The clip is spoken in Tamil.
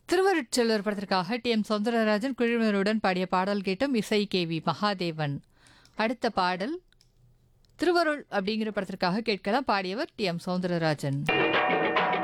திருவருட்செல்வர் படத்திற்காக டி.எம். சௌந்தரராஜன் குழுவினருடன் பாடிய பாடல் கேட்டும். இசை கே.வி. மகாதேவன். அடுத்த பாடல் திருவருள் அப்படிங்கிற படத்திற்காக கேட்கலாம். பாடியவர் டி.எம். சௌந்தரராஜன்.